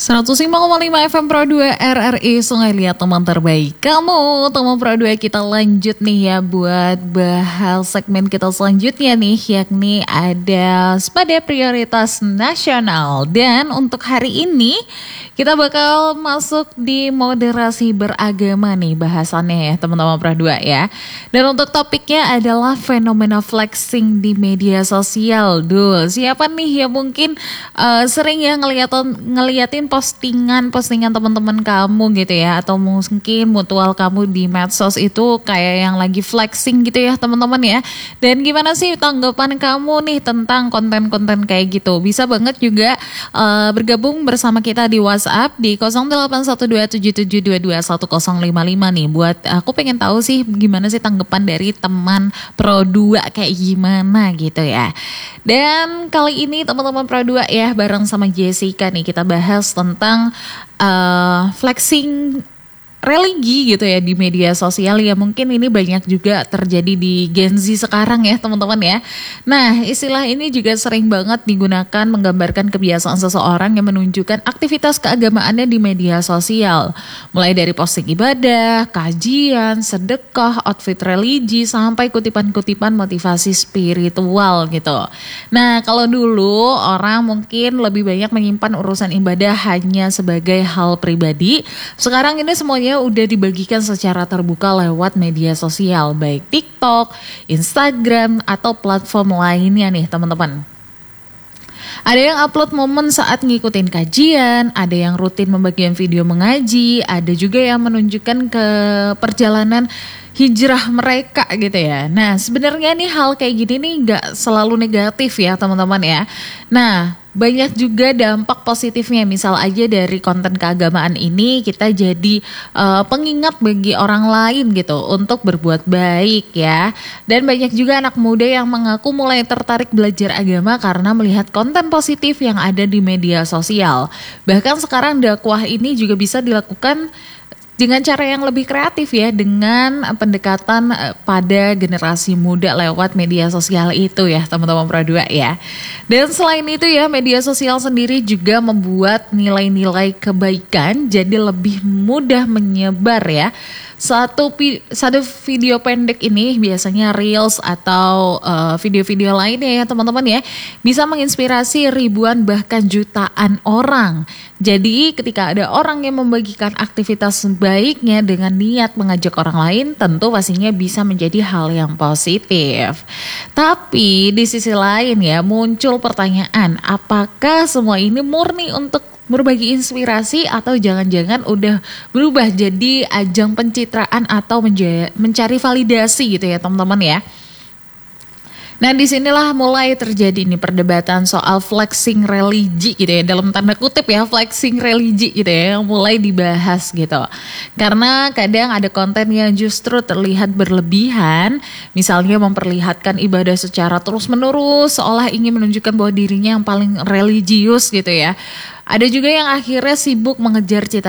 105,5 FM Pro 2 RRI Sungai Liat, teman terbaik kamu. Teman Pro 2, kita lanjut nih ya buat bahas segmen kita selanjutnya nih, yakni ada pada prioritas nasional. Dan untuk hari ini kita bakal masuk di moderasi beragama nih bahasannya ya teman-teman Pro 2 ya. Dan untuk topiknya adalah fenomena flexing di media sosial. Duh, siapa nih ya mungkin sering ya ngeliatin postingan teman-teman kamu gitu ya, atau mungkin mutual kamu di medsos itu kayak yang lagi flexing gitu ya teman-teman ya. Dan gimana sih tanggapan kamu nih tentang konten-konten kayak gitu? Bisa banget juga bergabung bersama kita di WhatsApp di 081277221055 nih. Buat aku pengen tahu sih gimana sih tanggapan dari teman Pro 2 kayak gimana gitu ya. Dan kali ini teman-teman Pro 2 ya, bareng sama Jessica nih kita bahas tentang flexing religi gitu ya di media sosial ya. Mungkin ini banyak juga terjadi di Gen Z sekarang ya teman-teman ya. Nah, istilah ini juga sering banget digunakan menggambarkan kebiasaan seseorang yang menunjukkan aktivitas keagamaannya di media sosial. Mulai dari posting ibadah, kajian, sedekah, outfit religi, sampai kutipan-kutipan motivasi spiritual gitu. Nah, kalau dulu orang mungkin lebih banyak menyimpan urusan ibadah hanya sebagai hal pribadi. Sekarang ini semuanya udah dibagikan secara terbuka lewat media sosial, baik TikTok, Instagram, atau platform lainnya nih teman-teman. Ada yang upload momen saat ngikutin kajian, ada yang rutin membagikan video mengaji, ada juga yang menunjukkan ke perjalanan hijrah mereka gitu ya. Nah, sebenarnya nih hal kayak gini nih gak selalu negatif ya teman-teman ya. Nah, banyak juga dampak positifnya. Misal aja dari konten keagamaan ini kita jadi pengingat bagi orang lain gitu untuk berbuat baik ya. Dan banyak juga anak muda yang mengaku mulai tertarik belajar agama karena melihat konten positif yang ada di media sosial. Bahkan sekarang dakwah ini juga bisa dilakukan dengan cara yang lebih kreatif ya, dengan pendekatan pada generasi muda lewat media sosial itu ya teman-teman Pro 2 ya. Dan selain itu ya, media sosial sendiri juga membuat nilai-nilai kebaikan jadi lebih mudah menyebar ya. Satu video pendek ini biasanya reels atau video-video lainnya ya teman-teman ya, bisa menginspirasi ribuan bahkan jutaan orang. Jadi ketika ada orang yang membagikan aktivitas baiknya dengan niat mengajak orang lain, tentu pastinya bisa menjadi hal yang positif. Tapi di sisi lain ya, muncul pertanyaan, apakah semua ini murni untuk berbagi inspirasi atau jangan-jangan udah berubah jadi ajang pencitraan atau mencari validasi gitu ya teman-teman ya. Nah, disinilah mulai terjadi nih perdebatan soal flexing religi gitu ya, dalam tanda kutip ya, flexing religi gitu ya, yang mulai dibahas gitu. Karena kadang ada konten yang justru terlihat berlebihan, misalnya memperlihatkan ibadah secara terus-menerus, seolah ingin menunjukkan bahwa dirinya yang paling religius gitu ya. Ada juga yang akhirnya sibuk mengejar cita